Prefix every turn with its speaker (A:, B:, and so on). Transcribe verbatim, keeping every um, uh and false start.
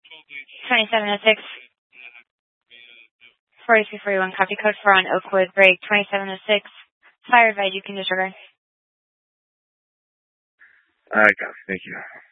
A: twenty-seven oh six, forty-three forty-one, copy code four on Oakwood, break twenty-seven oh six. Fire advice, you can disregard.
B: All right, guys. Thank you.